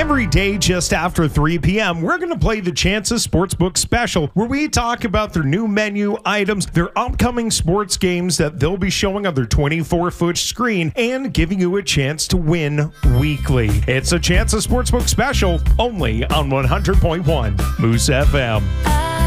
Every day just after 3 p.m., we're going to play the Chances Sportsbook Special, where we talk about their new menu items, their upcoming sports games that they'll be showing on their 24-foot screen, and giving you a chance to win weekly. It's a Chances Sportsbook Special, only on 100.1 Moose FM.